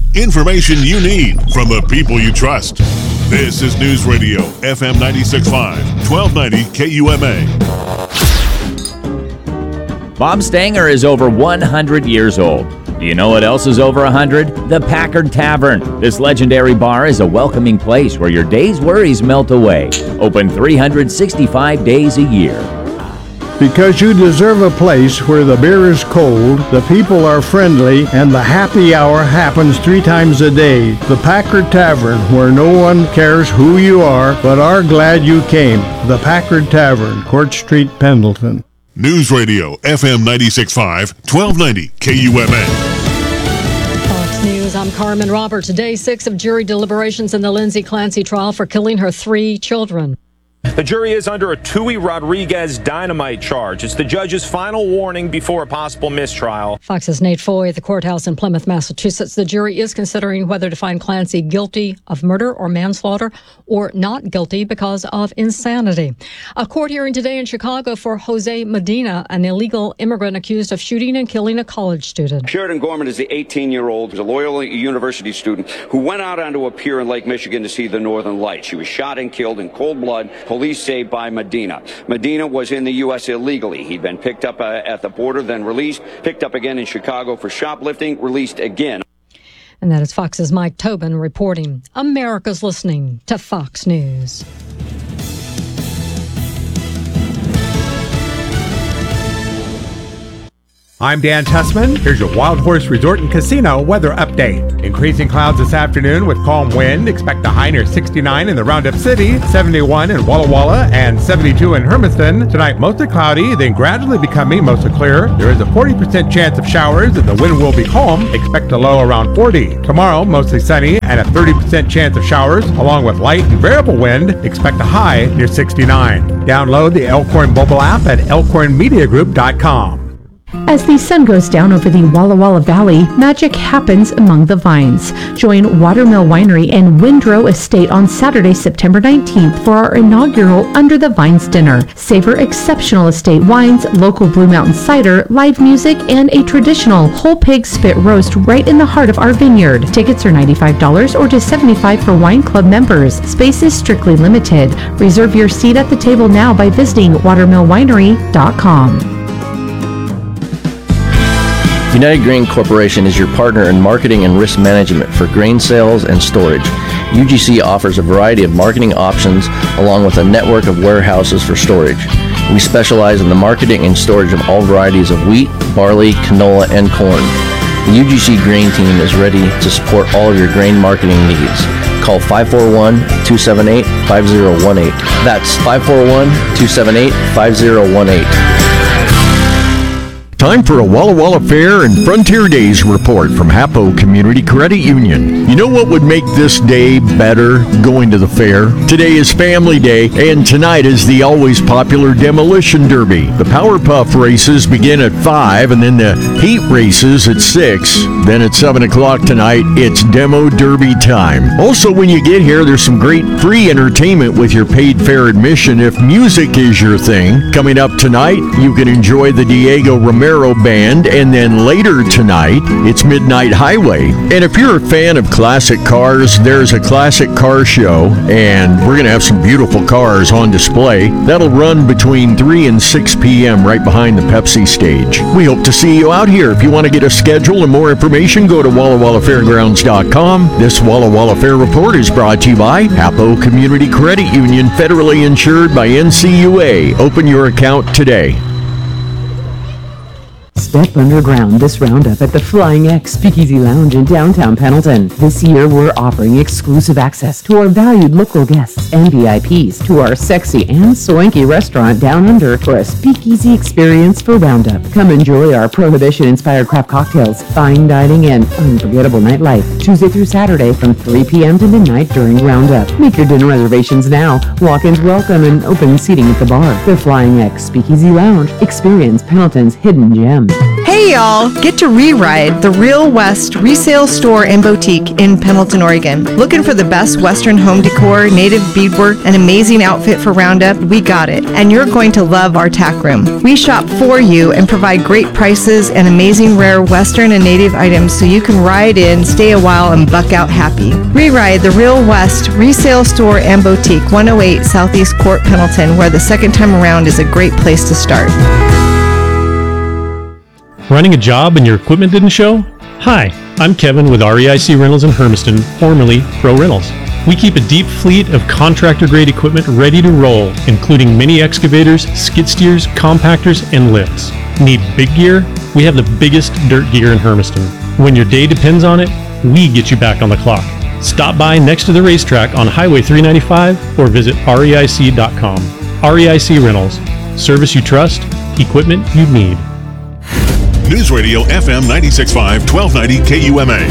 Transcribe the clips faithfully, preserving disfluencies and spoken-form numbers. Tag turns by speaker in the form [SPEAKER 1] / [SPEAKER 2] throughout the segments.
[SPEAKER 1] Information you need from the people you trust. This is News Radio, F M ninety-six point five, twelve ninety K U M A.
[SPEAKER 2] Bob Stanger is over one hundred years old. Do you know what else is over one hundred? The Packard Tavern. This legendary bar is a welcoming place where your day's worries melt away. Open three hundred sixty-five days a year.
[SPEAKER 3] Because you deserve a place where the beer is cold, the people are friendly, and the happy hour happens three times a day. The Packard Tavern, where no one cares who you are, but are glad you came. The Packard Tavern, Court Street, Pendleton.
[SPEAKER 1] News Radio, F M ninety-six point five, twelve ninety K U M A.
[SPEAKER 4] Fox News, I'm Carmen Roberts. Day six of jury deliberations in the Lindsay Clancy trial for killing her three children.
[SPEAKER 5] The jury is under a Tui Rodriguez dynamite charge. It's the judge's final warning before a possible mistrial.
[SPEAKER 4] Fox's Nate Foy at the courthouse in Plymouth, Massachusetts. The jury is considering whether to find Clancy guilty of murder or manslaughter or not guilty because of insanity. A court hearing today in Chicago for Jose Medina, an illegal immigrant accused of shooting and killing a college student.
[SPEAKER 6] Sheridan Gorman is the eighteen-year-old, a Loyola University student who went out onto a pier in Lake Michigan to see the Northern Lights. She was shot and killed in cold blood. Police say by Medina. Medina was in the U S illegally. He'd been picked up uh, at the border, then released, picked up again in Chicago for shoplifting, released again.
[SPEAKER 4] And that is Fox's Mike Tobin reporting. America's listening to Fox News.
[SPEAKER 7] I'm Dan Tussman. Here's your Wild Horse Resort and Casino weather update. Increasing clouds this afternoon with calm wind. Expect a high near sixty-nine in the Roundup City, seventy-one in Walla Walla, and seventy-two in Hermiston. Tonight, mostly cloudy, then gradually becoming mostly clear. There is a forty percent chance of showers, and the wind will be calm. Expect a low around forty. Tomorrow, mostly sunny, and a thirty percent chance of showers, along with light and variable wind. Expect a high near sixty-nine. Download the Elkhorn mobile app at elkhorn media group dot com.
[SPEAKER 8] As the sun goes down over the Walla Walla Valley, magic happens among the vines. Join Watermill Winery and Windrow Estate on Saturday, September nineteenth for our inaugural Under the Vines dinner. Savor exceptional estate wines, local Blue Mountain cider, live music, and a traditional whole pig spit roast right in the heart of our vineyard. Tickets are ninety-five dollars or just seventy-five dollars for wine club members. Space is strictly limited. Reserve your seat at the table now by visiting watermill winery dot com.
[SPEAKER 9] United Grain Corporation is your partner in marketing and risk management for grain sales and storage. U G C offers a variety of marketing options along with a network of warehouses for storage. We specialize in the marketing and storage of all varieties of wheat, barley, canola, and corn. The U G C Grain Team is ready to support all of your grain marketing needs. Call five four one, two seven eight, five zero one eight. That's five four one, two seven eight, five zero one eight.
[SPEAKER 10] Time for a Walla Walla Fair and Frontier Days report from Hapo Community Credit Union. You know what would make this day better? Going to the fair. Today is Family Day, and tonight is the always popular Demolition Derby. The Power Puff races begin at five, and then the heat races at six. Then at seven o'clock tonight, it's Demo Derby time. Also, when you get here, there's some great free entertainment with your paid fair admission if music is your thing. Coming up tonight, you can enjoy the Diego Romero Band, and then later tonight it's Midnight Highway. And if you're a fan of classic cars, there's a classic car show, and we're gonna have some beautiful cars on display. That'll run between three and six p.m. right behind the Pepsi stage. We hope to see you out here. If you want to get a schedule and more information, go to walla walla fairgrounds dot com. This Walla Walla Fair report is brought to you by Hapo Community Credit Union, federally insured by N C U A. Open your account today.
[SPEAKER 11] Step underground this roundup at the Flying X Speakeasy Lounge in downtown Pendleton. This year, we're offering exclusive access to our valued local guests and V I Ps to our sexy and swanky restaurant down under for a speakeasy experience for Roundup. Come enjoy our Prohibition-inspired craft cocktails, fine dining, and unforgettable nightlife. Tuesday through Saturday from three p.m. to midnight during Roundup. Make your dinner reservations now. Walk-ins welcome and open seating at the bar. The Flying X Speakeasy Lounge. Experience Pendleton's hidden gem.
[SPEAKER 12] Hey y'all! Get to Re-Ride, the Real West resale store and boutique in Pendleton, Oregon. Looking for the best Western home decor, native beadwork, and amazing outfit for Roundup? We got it. And you're going to love our tack room. We shop for you and provide great prices and amazing rare Western and native items so you can ride in, stay a while, and buck out happy. Re-Ride, the Real West resale store and boutique, one oh eight Southeast Court, Pendleton, where the second time around is a great place to start.
[SPEAKER 13] Running a job and your equipment didn't show? Hi, I'm Kevin with R E I C Rentals in Hermiston, formerly Pro Rentals. We keep a deep fleet of contractor-grade equipment ready to roll, including mini excavators, skid steers, compactors, and lifts. Need big gear? We have the biggest dirt gear in Hermiston. When your day depends on it, we get you back on the clock. Stop by next to the racetrack on Highway three ninety-five or visit R E I C dot com. R E I C Rentals. Service you trust, equipment you need.
[SPEAKER 1] News Radio F M ninety-six point five, twelve ninety K U M A.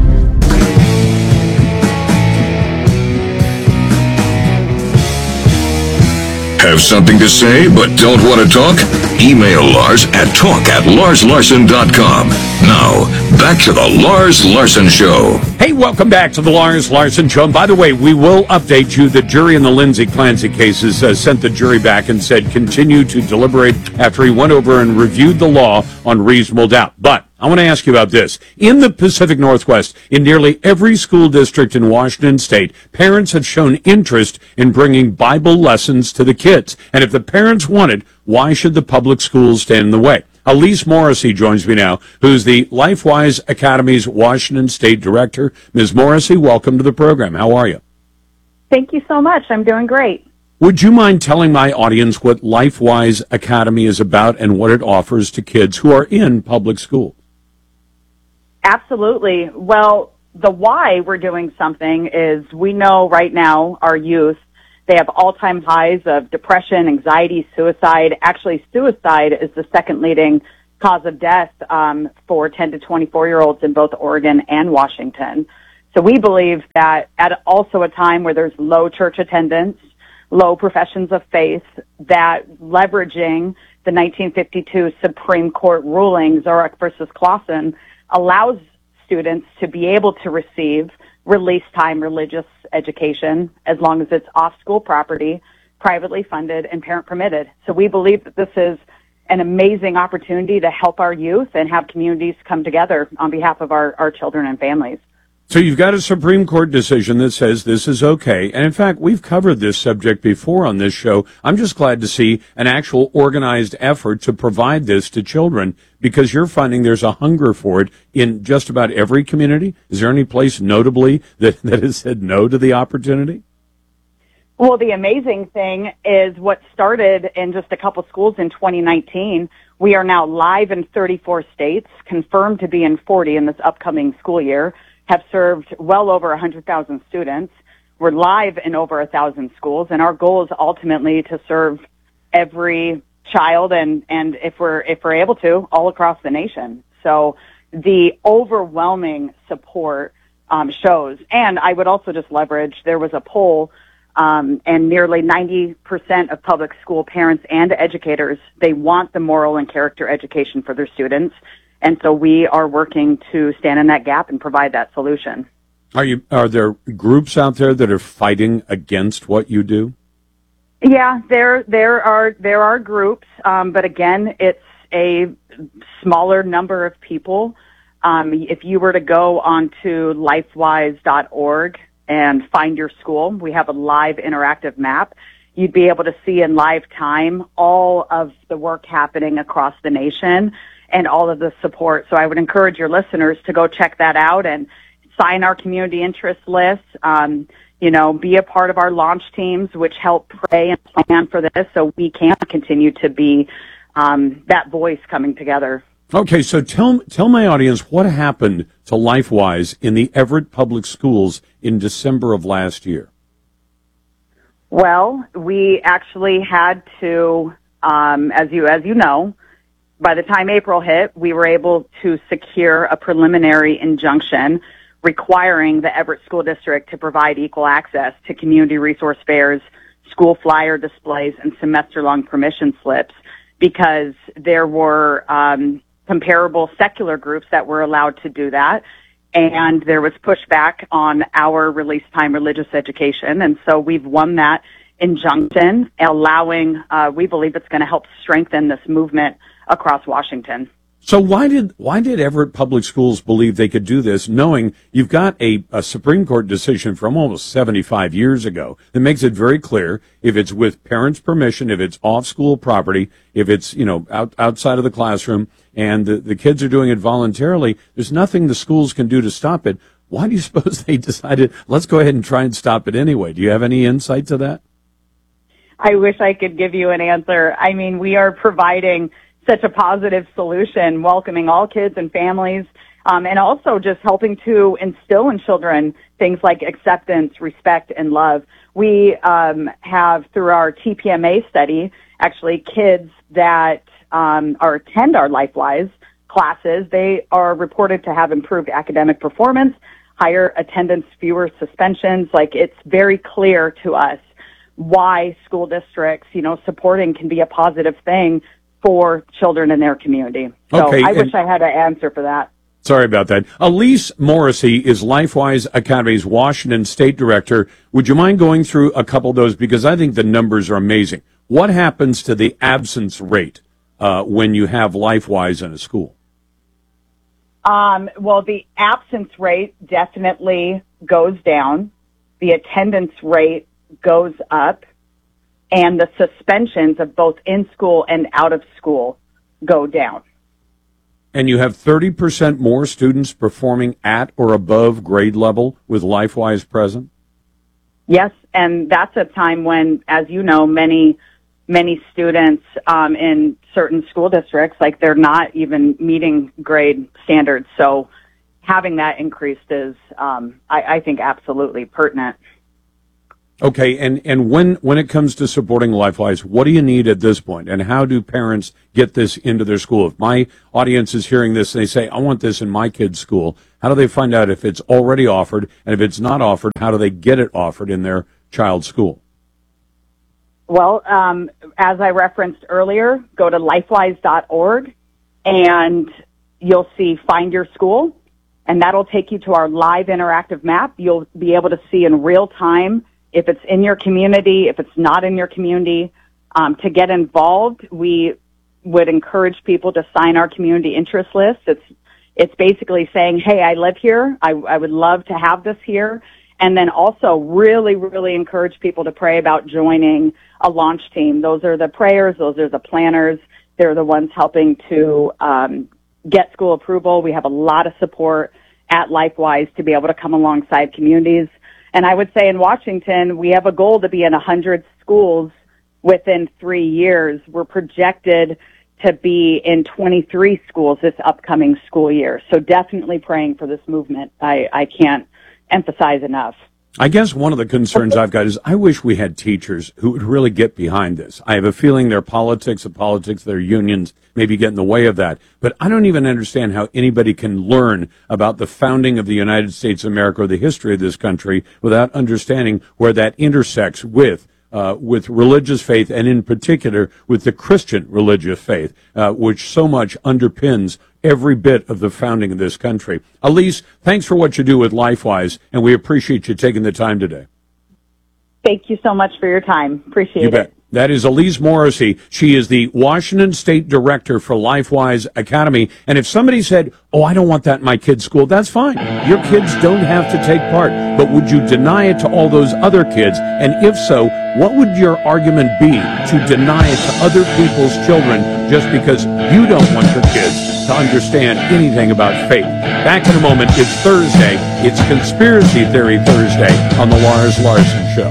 [SPEAKER 14] Have something to say but don't want to talk? Email Lars at talk at lars larson dot com. Now, back to the Lars Larson Show.
[SPEAKER 15] Hey, welcome back to the Lars Larson Show. And by the way, we will update you. The jury in the Lindsay Clancy cases uh, sent the jury back and said continue to deliberate after he went over and reviewed the law on reasonable doubt. But I want to ask you about this. In the Pacific Northwest, in nearly every school district in Washington State, parents have shown interest in bringing Bible lessons to the kids. And if the parents want it, why should the public schools stand in the way? Elise Morrissey joins me now, who's the LifeWise Academy's Washington State Director. Miz Morrissey, welcome to the program. How are you?
[SPEAKER 16] Thank you so much. I'm doing great.
[SPEAKER 15] Would you mind telling my audience what LifeWise Academy is about and what it offers to kids who are in public school?
[SPEAKER 16] Absolutely. Well, the why we're doing something is we know right now our youth, they have all-time highs of depression, anxiety, suicide. Actually, suicide is the second leading cause of death um, for ten to twenty-four-year-olds in both Oregon and Washington. So we believe that at also a time where there's low church attendance, low professions of faith, that leveraging the nineteen fifty-two Supreme Court ruling, Zorek versus Clausen, allows students to be able to receive release time religious education as long as it's off school property, privately funded, and parent permitted. So we believe that this is an amazing opportunity to help our youth and have communities come together on behalf of our, our children and families.
[SPEAKER 15] So you've got a Supreme Court decision that says this is okay. And in fact, we've covered this subject before on this show. I'm just glad to see an actual organized effort to provide this to children, because you're finding there's a hunger for it in just about every community. Is there any place notably that, that has said no to the opportunity?
[SPEAKER 16] Well, the amazing thing is what started in just a couple schools in twenty nineteen. We are now live in thirty-four states, confirmed to be in forty in this upcoming school year, have served well over one hundred thousand students. We're live in over one thousand schools, and our goal is ultimately to serve every child and, and if we're if we're able to, all across the nation. So the overwhelming support um, shows. And I would also just leverage, there was a poll, um, and nearly ninety percent of public school parents and educators, they want the moral and character education for their students. And so we are working to stand in that gap and provide that solution.
[SPEAKER 15] Are you? Are there groups out there that are fighting against what you do?
[SPEAKER 16] Yeah, there there are there are groups, um, but again, it's a smaller number of people. Um, if you were to go onto lifewise dot org and find your school, we have a live interactive map. You'd be able to see in live time all of the work happening across the nation and all of the support. So I would encourage your listeners to go check that out and sign our community interest list. Um, you know, be a part of our launch teams, which help pray and plan for this so we can continue to be um, that voice coming together.
[SPEAKER 15] Okay, so tell tell my audience what happened to LifeWise in the Everett Public Schools in December of last year.
[SPEAKER 16] Well, we actually had to, um, as you as you know, by the time April hit, we were able to secure a preliminary injunction requiring the Everett School District to provide equal access to community resource fairs, school flyer displays, and semester-long permission slips, because there were um, comparable secular groups that were allowed to do that. And there was pushback on our release time religious education. And so we've won that injunction, allowing, uh, we believe it's going to help strengthen this movement across Washington.
[SPEAKER 15] So why did why did Everett Public Schools believe they could do this, knowing you've got a, a Supreme Court decision from almost seventy-five years ago that makes it very clear if it's with parents' permission, if it's off-school property, if it's, you know, out, outside of the classroom, and the, the kids are doing it voluntarily, there's nothing the schools can do to stop it. Why do you suppose they decided, let's go ahead and try and stop it anyway? Do you have any insight to that?
[SPEAKER 16] I wish I could give you an answer. I mean, we are providing such a positive solution, welcoming all kids and families, um, and also just helping to instill in children things like acceptance, respect, and love. We um, have, through our T P M A study, actually kids that um, are attend our LifeWise classes, they are reported to have improved academic performance, higher attendance, fewer suspensions. Like, it's very clear to us why school districts, you know, supporting can be a positive thing for children in their community. So
[SPEAKER 15] okay,
[SPEAKER 16] I wish I had an answer for that.
[SPEAKER 15] Sorry about that. Elise Morrissey is LifeWise Academy's Washington State Director. Would you mind going through a couple of those? Because I think the numbers are amazing. What happens to the absence rate uh, when you have LifeWise in a school?
[SPEAKER 16] Um, well, the absence rate definitely goes down. The attendance rate goes up. And the suspensions of both in school and out of school go down.
[SPEAKER 15] And you have thirty percent more students performing at or above grade level with LifeWise present?
[SPEAKER 16] Yes, and that's a time when, as you know, many, many students um, in certain school districts, like, they're not even meeting grade standards. So having that increased is, um, I, I think, absolutely pertinent.
[SPEAKER 15] Okay, and, and when, when it comes to supporting LifeWise, what do you need at this point, and how do parents get this into their school? If my audience is hearing this and they say, I want this in my kid's school, how do they find out if it's already offered, and if it's not offered, how do they get it offered in their child's school?
[SPEAKER 16] Well, um, as I referenced earlier, go to lifewise dot org, and you'll see Find Your School, and that'll take you to our live interactive map. You'll be able to see in real time if it's in your community, if it's not in your community. Um, to get involved, we would encourage people to sign our community interest list. It's it's basically saying, hey, I live here. I, I would love to have this here. And then also really, really encourage people to pray about joining a launch team. Those are the prayers. Those are the planners. They're the ones helping to um, get school approval. We have a lot of support at LifeWise to be able to come alongside communities. And I would say in Washington, we have a goal to be in one hundred schools within three years. We're projected to be in twenty-three schools this upcoming school year. So definitely praying for this movement. I, I can't emphasize enough.
[SPEAKER 15] I guess one of the concerns I've got is I wish we had teachers who would really get behind this. I have a feeling their politics, the politics, their unions maybe get in the way of that. But I don't even understand how anybody can learn about the founding of the United States of America or the history of this country without understanding where that intersects with Uh, with religious faith, and in particular with the Christian religious faith, uh, which so much underpins every bit of the founding of this country. Elise, thanks for what you do with LifeWise, and we appreciate you taking the time today.
[SPEAKER 16] Thank you so much for your time. Appreciate
[SPEAKER 15] you bet.
[SPEAKER 16] it.
[SPEAKER 15] That is Elise Morrissey. She is the Washington State Director for LifeWise Academy. And if somebody said, oh, I don't want that in my kid's school, that's fine. Your kids don't have to take part. But would you deny it to all those other kids? And if so, what would your argument be to deny it to other people's children just because you don't want your kids to understand anything about faith? Back in a moment. It's Thursday. It's Conspiracy Theory Thursday on the Lars Larson Show.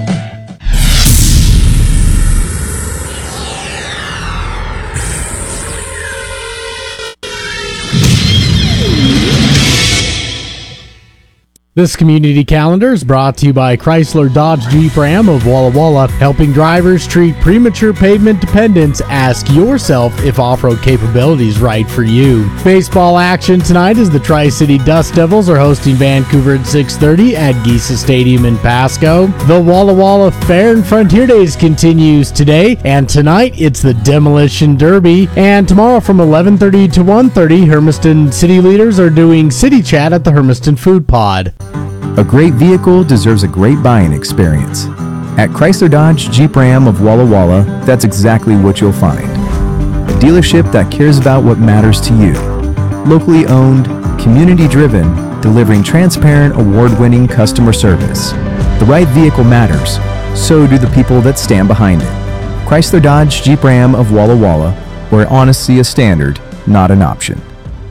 [SPEAKER 17] This community calendar is brought to you by Chrysler Dodge Jeep Ram of Walla Walla, helping drivers treat premature pavement dependence. Ask yourself if off-road capability is right for you. Baseball action tonight as the Tri-City Dust Devils are hosting Vancouver at six thirty at Giesa Stadium in Pasco. The Walla Walla Fair and Frontier Days continues today, and tonight it's the Demolition Derby. And tomorrow from eleven thirty to one thirty, Hermiston city leaders are doing City Chat at the Hermiston Food Pod.
[SPEAKER 18] A great vehicle deserves a great buying experience. At Chrysler Dodge Jeep Ram of Walla Walla, that's exactly what you'll find. A dealership that cares about what matters to you. Locally owned, community-driven, delivering transparent, award-winning customer service. The right vehicle matters, so do the people that stand behind it. Chrysler Dodge Jeep Ram of Walla Walla, where honesty is standard, not an option.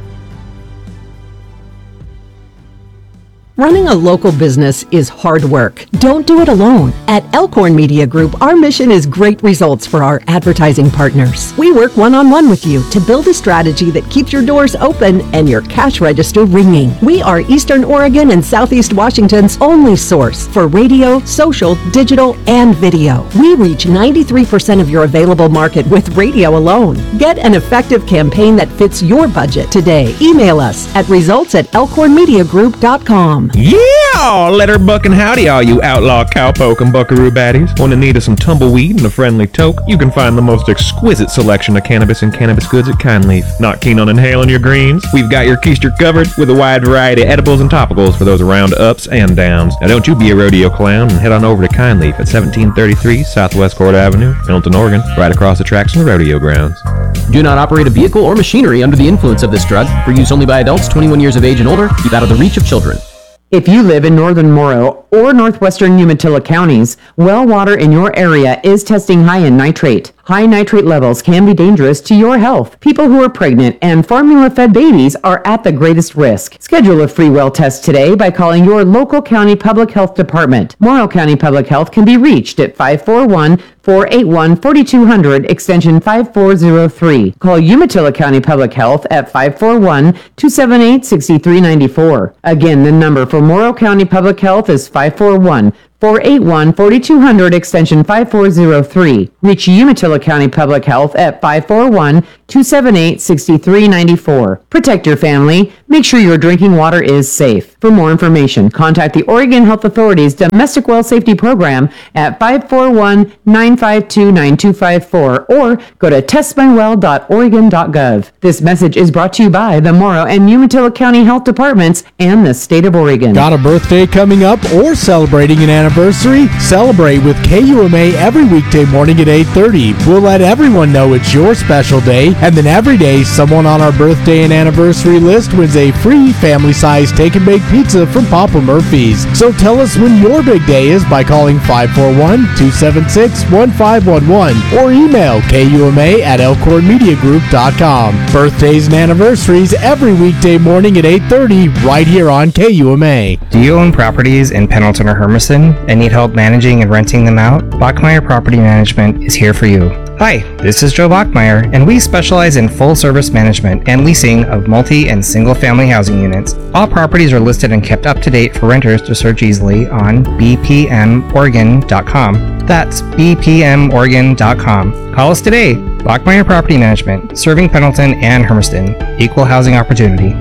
[SPEAKER 19] Running a local business is hard work. Don't do it alone. At Elkhorn Media Group, our mission is great results for our advertising partners. We work one-on-one with you to build a strategy that keeps your doors open and your cash register ringing. We are Eastern Oregon and Southeast Washington's only source for radio, social, digital, and video. We reach ninety-three percent of your available market with radio alone. Get an effective campaign that fits your budget today. Email us at results at elkhorn media group dot com.
[SPEAKER 20] Yeah! Letter buck and howdy, all you outlaw cowpoke and buckaroo baddies. Want in need of some tumbleweed and a friendly toke? You can find the most exquisite selection of cannabis and cannabis goods at Kindleaf. Not keen on inhaling your greens? We've got your keister covered with a wide variety of edibles and topicals for those around ups and downs. Now don't you be a rodeo clown and head on over to Kindleaf at seventeen thirty-three Southwest Court Avenue, Pendleton, Oregon, right across the tracks from the rodeo grounds.
[SPEAKER 21] Do not operate a vehicle or machinery under the influence of this drug. For use only by adults twenty-one years of age and older. Keep out of the reach of children.
[SPEAKER 11] If you live in northern Morrow or northwestern Umatilla counties, well water in your area is testing high in nitrate. High nitrate levels can be dangerous to your health. People who are pregnant and formula-fed babies are at the greatest risk. Schedule a free well test today by calling your local county public health department. Morrow County Public Health can be reached at five four one, four eight one, four two zero zero, extension five four zero three. Call Umatilla County Public Health at five four one, two seven eight, six three nine four. Again, the number for Morrow County Public Health is five four one, four eight one, four two zero zero, extension five four zero three. Reach Umatilla County Public Health at five four one, two seven eight, six three nine four. Protect your family. Make sure your drinking water is safe. For more information, contact the Oregon Health Authority's Domestic Well Safety Program at five four one, nine five two, nine two five four or go to test my well dot oregon dot gov. This message is brought to you by the Morrow and Umatilla County Health Departments and the state of Oregon.
[SPEAKER 17] Got a birthday coming up or celebrating an anniversary? Celebrate with K U M A every weekday morning at eight thirty. We'll let everyone know it's your special day, and then every day someone on our birthday and anniversary list wins a free family-sized take-and-bake pizza from Papa Murphy's. So tell us when your big day is by calling five four one, two seven six, one five one one or email K U M A at elkhorn media group dot com. Birthdays and anniversaries every weekday morning at eight thirty right here on K U M A.
[SPEAKER 22] Do you own properties in Pendleton or Hermiston and need help managing and renting them out? Bachmeyer Property Management is here for you. Hi, this is Joe Bachmeyer, and we specialize in full-service management and leasing of multi- and single-family housing units. All properties are listed and kept up to date for renters to search easily on b p m oregon dot com. That's b p m oregon dot com. Call us today. Bachmeyer Property Management, serving Pendleton and Hermiston. Equal housing opportunity.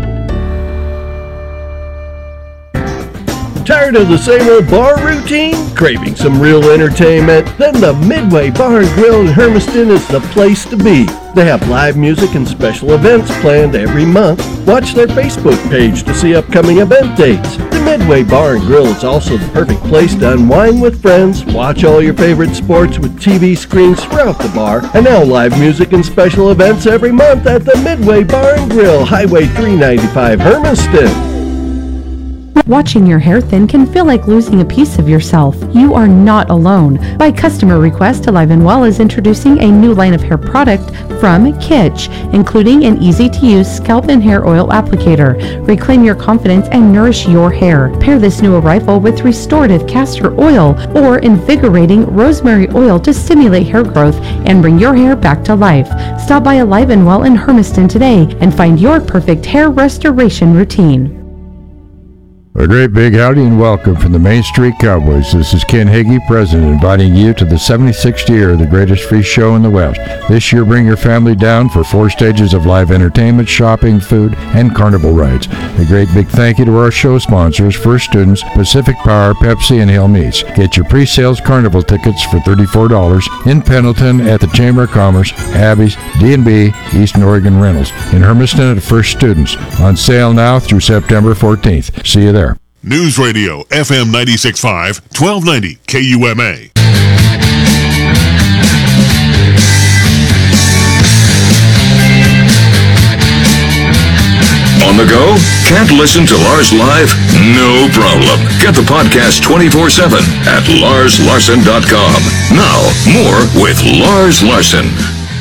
[SPEAKER 23] Tired of the same old bar routine? Craving some real entertainment? Then the Midway Bar and Grill in Hermiston is the place to be. They have live music and special events planned every month. Watch their Facebook page to see upcoming event dates. The Midway Bar and Grill is also the perfect place to unwind with friends, watch all your favorite sports with T V screens throughout the bar, and now live music and special events every month at the Midway Bar and Grill, Highway three ninety-five, Hermiston.
[SPEAKER 8] Watching your hair thin can feel like losing a piece of yourself. You are not alone. By customer request, Alive and Well is introducing a new line of hair product from Kitsch, including an easy-to-use scalp and hair oil applicator. Reclaim your confidence and nourish your hair. Pair this new arrival with restorative castor oil or invigorating rosemary oil to stimulate hair growth and bring your hair back to life. Stop by Alive and Well in Hermiston today and find your perfect hair restoration routine.
[SPEAKER 2] A great big howdy and welcome from the Main Street Cowboys. This is Ken Hagee, President, inviting you to the seventy-sixth year of the greatest free show in the West. This year, bring your family down for four stages of live entertainment, shopping, food, and carnival rides. A great big thank you to our show sponsors, First Students, Pacific Power, Pepsi, and Hill Meats. Get your pre-sales carnival tickets for thirty-four dollars in Pendleton at the Chamber of Commerce, Abby's, D and B, Eastern Oregon Rentals. In Hermiston at First Students. On sale now through September fourteenth. See you there.
[SPEAKER 1] News Radio F M ninety-six point five, twelve ninety K U M A.
[SPEAKER 14] On the go? Can't listen to Lars live? No problem. Get the podcast twenty-four seven at lars larson dot com. Now, more with Lars Larson.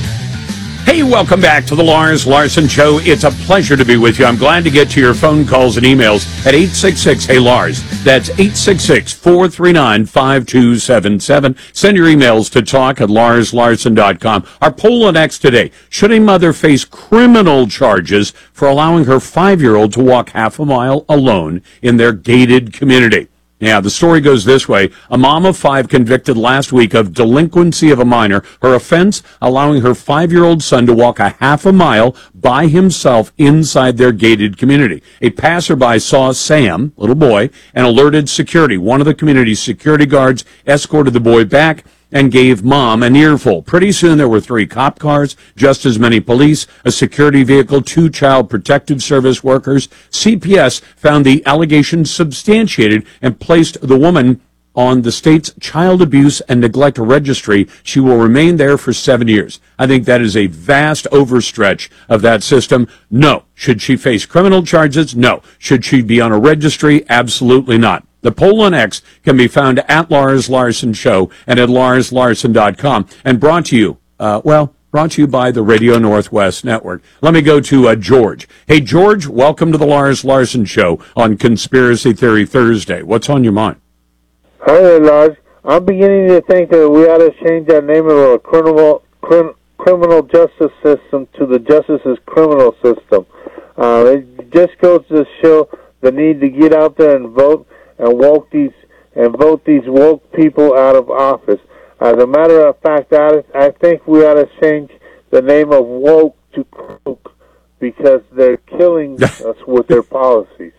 [SPEAKER 15] Hey, welcome back to the Lars Larson Show. It's a pleasure to be with you. I'm glad to get to your phone calls and emails at eight six six, hey Lars. That's eight six six, four three nine, five two seven seven. Send your emails to talk at lars larson dot com. Our poll on X today: should a mother face criminal charges for allowing her five-year-old to walk half a mile alone in their gated community? Now, the story goes this way. A mom of five convicted last week of delinquency of a minor. Her offense, allowing her five-year-old son to walk a half a mile by himself inside their gated community. A passerby saw Sam, little boy, and alerted security. One of the community's security guards escorted the boy back and gave mom an earful. Pretty soon there were three cop cars, just as many police, a security vehicle, two child protective service workers. C P S found the allegations substantiated and placed the woman on the state's child abuse and neglect registry. She will remain there for seven years. I think that is a vast overstretch of that system. No. Should she face criminal charges? No. Should she be on a registry? Absolutely not. The poll on X can be found at Lars Larson Show and at lars larson dot com, and brought to you, uh, well, brought to you by the Radio Northwest Network. Let me go to uh, George. Hey, George, welcome to the Lars Larson Show on Conspiracy Theory Thursday. What's on your mind?
[SPEAKER 3] Hi there, Lars. I'm beginning to think that we ought to change our name of our criminal crim, criminal justice system to the justice's criminal system. Uh, it just goes to show the need to get out there and vote and woke these and vote these woke people out of office. As a matter of fact, I, I think we ought to change the name of woke to crook because they're killing us with their policies.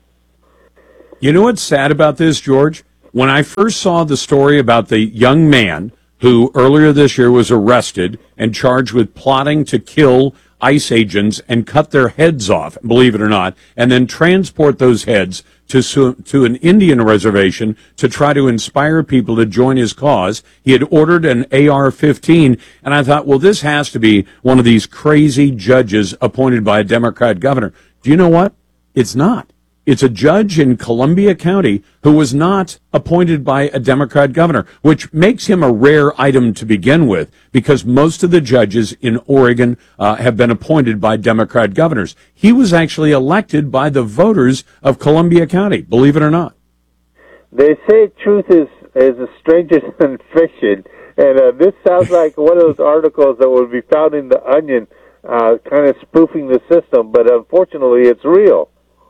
[SPEAKER 15] You know what's sad about this, George? When I first saw the story about the young man who earlier this year was arrested and charged with plotting to kill ICE agents and cut their heads off, believe it or not, and then transport those heads to to an Indian reservation to try to inspire people to join his cause. He had ordered an A R fifteen, and I thought, well, this has to be one of these crazy judges appointed by a Democrat governor. Do you know what? It's not. It's a judge in Columbia County who was not appointed by a Democrat governor, which makes him a rare item to begin with, because most of the judges in Oregon uh, have been appointed by Democrat governors. He was actually elected by the voters of Columbia County, believe it or not.
[SPEAKER 3] They say truth is, is stranger than fiction, and uh, this sounds like one of those articles that would be found in The Onion, uh, kind of spoofing the system, but unfortunately it's real.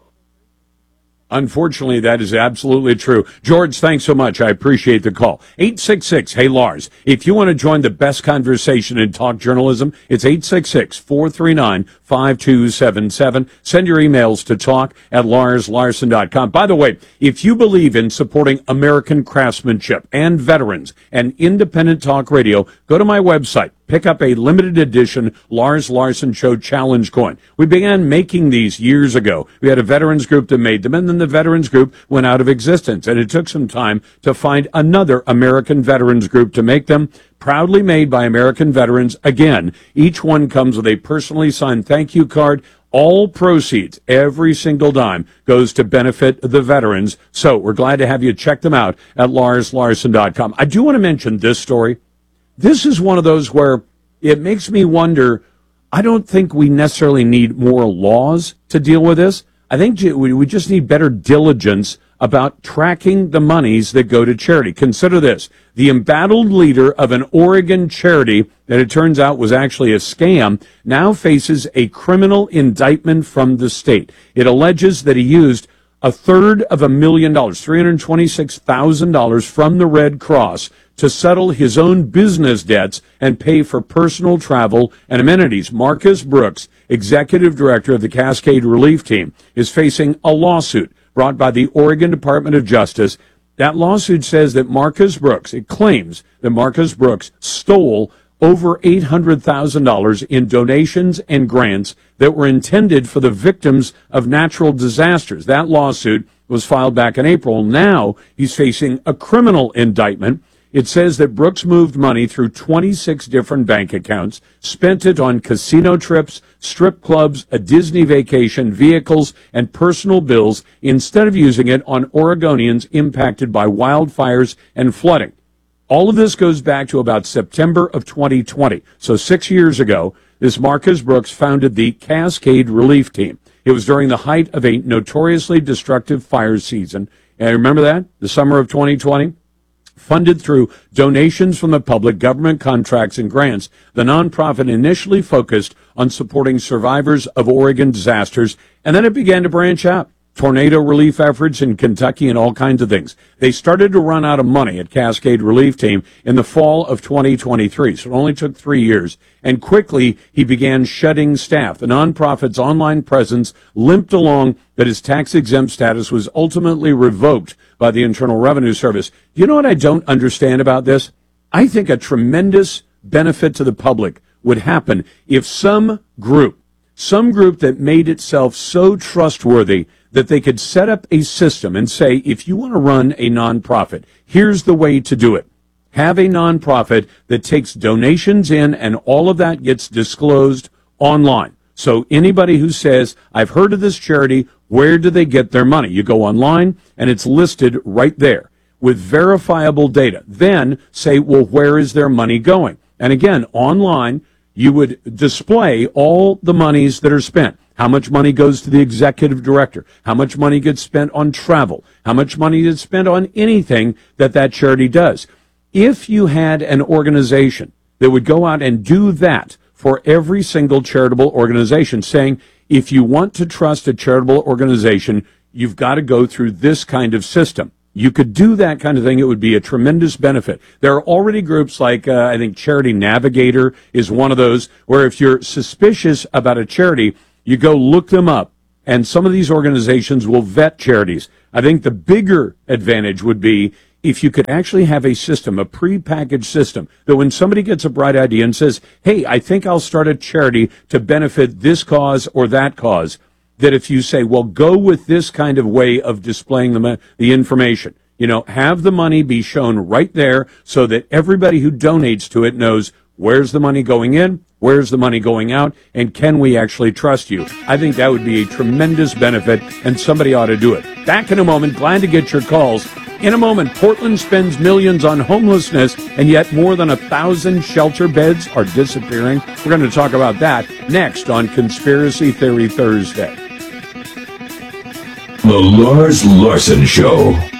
[SPEAKER 15] Unfortunately, that is absolutely true. George, thanks so much. I appreciate the call. eight six six, hey Lars. If you want to join the best conversation in talk journalism, it's eight six six, four three nine, five two seven seven. Send your emails to talk at lars larson dot com. By the way, if you believe in supporting American craftsmanship and veterans and independent talk radio, go to my website. Pick up a limited edition Lars Larson Show Challenge coin. We began making these years ago. We had a veterans group that made them, and then the veterans group went out of existence. And it took some time to find another American veterans group to make them. Proudly made by American veterans. Again, each one comes with a personally signed thank you card. All proceeds, every single dime, goes to benefit the veterans. So we're glad to have you check them out at lars larson dot com. I do want to mention this story. This is one of those where it makes me wonder. I don't think we necessarily need more laws to deal with this. I think we just need better diligence about tracking the monies that go to charity. Consider this. The embattled leader of an Oregon charity that it turns out was actually a scam now faces a criminal indictment from the state. It alleges that he used a third of a million dollars, three hundred twenty-six thousand dollars from the Red Cross to settle his own business debts and pay for personal travel and amenities. Marcus Brooks, executive director of the Cascade Relief Team, is facing a lawsuit brought by the Oregon Department of Justice. That lawsuit says that Marcus Brooks, it claims that Marcus Brooks stole over eight hundred thousand dollars in donations and grants that were intended for the victims of natural disasters. That lawsuit was filed back in April. Now he's facing a criminal indictment. It says that Brooks moved money through twenty-six different bank accounts, spent it on casino trips, strip clubs, a Disney vacation, vehicles, and personal bills instead of using it on Oregonians impacted by wildfires and flooding. All of this goes back to about September of twenty twenty. So six years ago, this Marcus Brooks founded the Cascade Relief Team. It was during the height of a notoriously destructive fire season. And remember that? The summer of twenty twenty? Funded through donations from the public, government contracts, and grants, the nonprofit initially focused on supporting survivors of Oregon disasters, and then it began to branch out. Tornado relief efforts in Kentucky and all kinds of things. They started to run out of money at Cascade Relief Team in the fall of twenty twenty-three, so it only took three years. And quickly, he began shedding staff. The nonprofit's online presence limped along, but his tax-exempt status was ultimately revoked by the Internal Revenue Service. You know what I don't understand about this? I think a tremendous benefit to the public would happen if some group, some group that made itself so trustworthy that they could set up a system and say, if you want to run a nonprofit, here's the way to do it. Have a nonprofit that takes donations in, and all of that gets disclosed online. So anybody who says, I've heard of this charity, where do they get their money? You go online, and it's listed right there with verifiable data. Then say, well, where is their money going? And again, online, you would display all the monies that are spent. How much money goes to the executive director? How much money gets spent on travel? How much money is spent on anything that that charity does? If you had an organization that would go out and do that for every single charitable organization, saying, if you want to trust a charitable organization, you've got to go through this kind of system. You could do that kind of thing. It would be a tremendous benefit. There are already groups like, uh, I think Charity Navigator is one of those, where if you're suspicious about a charity, you go look them up, and some of these organizations will vet charities. I think the bigger advantage would be if you could actually have a system, a prepackaged system, that when somebody gets a bright idea and says, hey, I think I'll start a charity to benefit this cause or that cause, that if you say, well, go with this kind of way of displaying the, the information, you know, have the money be shown right there so that everybody who donates to it knows where's the money going in, where's the money going out, and can we actually trust you? I think that would be a tremendous benefit, and somebody ought to do it. Back in a moment, glad to get your calls. In a moment, Portland spends millions on homelessness, and yet more than a thousand shelter beds are disappearing. We're going to talk about that next on Conspiracy Theory Thursday.
[SPEAKER 14] The Lars Larson Show.